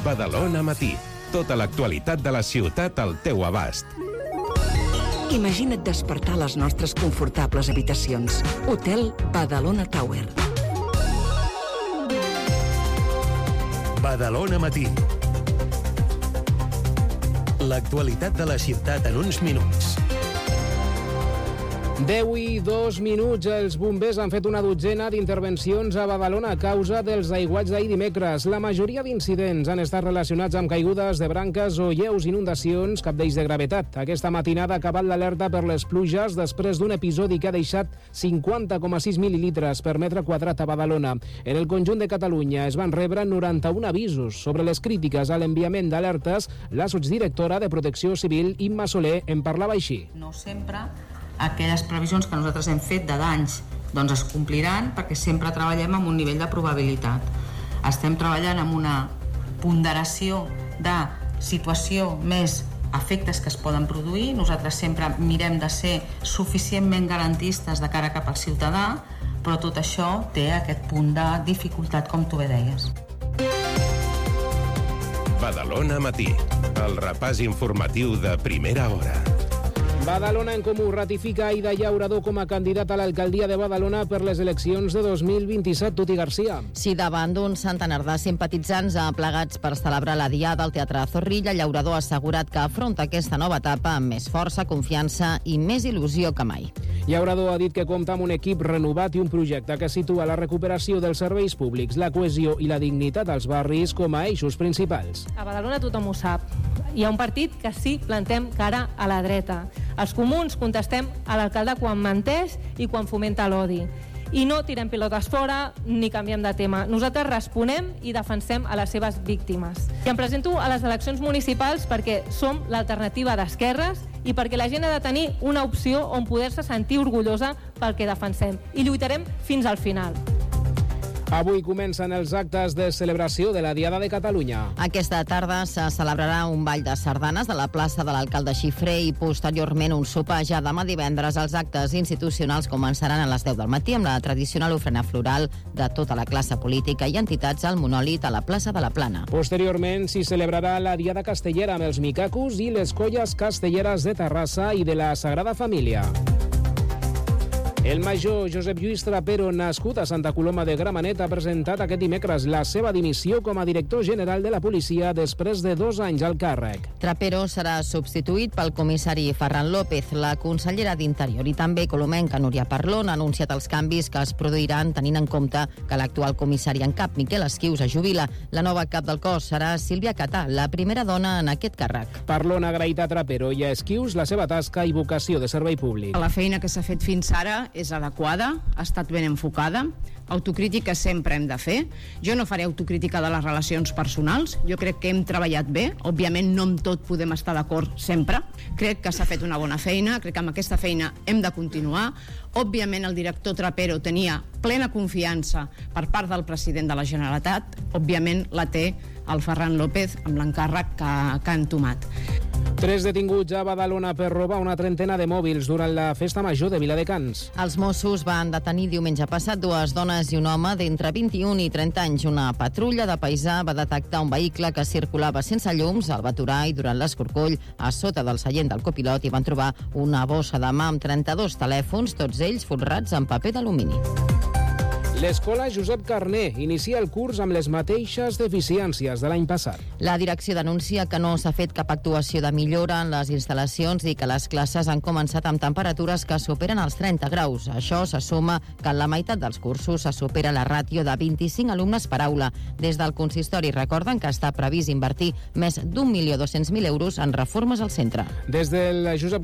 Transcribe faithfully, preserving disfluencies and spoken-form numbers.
Badalona Matí. Tota l'actualitat de la ciutat al teu abast. Imagina't despertar a les nostres confortables habitacions. Hotel Badalona Tower. Badalona Matí. L'actualitat de la ciutat en uns minuts. deu i dos minuts. Els bombers han fet una dotzena d'intervencions a Badalona a causa dels aiguats d'ahir dimecres. La majoria d'incidents han estat relacionats amb caigudes de branques o lleus inundacions, cap d'ells de gravetat. Aquesta matinada ha acabat l'alerta per les pluges després d'un episodi que ha deixat cinquanta coma sis mil·lilitres per metre quadrat a Badalona. En el conjunt de Catalunya es van rebre noranta-un avisos. Sobre les crítiques a l'enviament d'alertes, la sotsdirectora de Protecció Civil, Imma Soler, en parlava així. No sempre aquelles previsions que nosaltres hem fet de danys doncs es compliran, perquè sempre treballem amb un nivell de probabilitat. Estem treballant amb una ponderació de situació més efectes que es poden produir. Nosaltres sempre mirem de ser suficientment garantistes de cara cap al ciutadà, però tot això té aquest punt de dificultat, com tu bé deies. Badalona Matí, el repàs informatiu de primera hora. Badalona en Comú ratifica Aida Llauradó com a candidat a l'alcaldia de Badalona per les eleccions de dos mil vint-i-set. Tuti Garcia. Sí, davant d'un centenar de simpatitzants aplegats per celebrar la diada al Teatre Zorrilla, Llauradó ha assegurat que afronta aquesta nova etapa amb més força, confiança i més il·lusió que mai. Llauradó ha dit que compta amb un equip renovat i un projecte que situa la recuperació dels serveis públics, la cohesió i la dignitat als barris com a eixos principals. A Badalona tothom ho sap. Hi ha un partit que sí plantem cara a la dreta. Els comuns contestem a l'alcalde quan menteix i quan fomenta l'odi. I no tirem pilotes fora ni canviem de tema. Nosaltres responem i defensem a les seves víctimes. I em presento a les eleccions municipals perquè som l'alternativa d'esquerres i perquè la gent ha de tenir una opció on poder-se sentir orgullosa pel que defensem. I lluitarem fins al final. Avui comencen els actes de celebració de la Diada de Catalunya. Aquesta tarda se celebrarà un ball de sardanes a la plaça de l'alcalde Xifré i posteriorment un sopar. Ja demà divendres els actes institucionals començaran a les deu del matí amb la tradicional ofrena floral de tota la classe política i entitats al monòlit a la plaça de la Plana. Posteriorment s'hi celebrarà la Diada Castellera amb els micacos i les colles castelleres de Terrassa i de la Sagrada Família. El major Josep Lluís Trapero, nascut a Santa Coloma de Gramenet, ha presentat aquest dimecres la seva dimissió com a director general de la policia després de dos anys al càrrec. Trapero serà substituït pel comissari Ferran López. La consellera d'Interior i també colomenca Núria Parlon ha anunciat els canvis que es produiran tenint en compte que l'actual comissari en cap, Miquel Esquius, es jubila. La nova cap del cos serà Sílvia Catà, la primera dona en aquest càrrec. Parlon ha agraït a Trapero i a Esquius la seva tasca i vocació de servei públic. La feina que s'ha fet fins ara és adequada, ha estat ben enfocada. Autocrítica sempre hem de fer. Jo no faré autocrítica de les relacions personals. Jo crec que hem treballat bé. Òbviament no amb tot podem estar d'acord sempre. Crec que s'ha fet una bona feina. Crec que amb aquesta feina hem de continuar. Òbviament el director Trapero tenia plena confiança per part del president de la Generalitat. Òbviament la té el Ferran López amb l'encàrrec que, que ha entomat. Tres detinguts a Badalona per robar una trentena de mòbils durant la festa major de Viladecans. Els Mossos van detenir diumenge passat dues dones i un home d'entre vint-i-un i trenta anys. Una patrulla de paisà va detectar un vehicle que circulava sense llums, el va aturar i durant l'escorcoll a sota del seient del copilot hi van trobar una bossa de mà amb trenta-dos telèfons, tots ells forrats en paper d'alumini. L'escola Josep Carner inicia el curs amb les mateixes deficiències de l'any passat. La direcció denuncia que no s'ha fet cap actuació de millora en les instal·lacions i que les classes han començat amb temperatures que superen els trenta graus. Això se suma que en la meitat dels cursos se supera la ràtio de vint-i-cinc alumnes per aula. Des del consistori recorden que està previst invertir més d'un milió dos-cents mil euros en reformes al centre. Des del Josep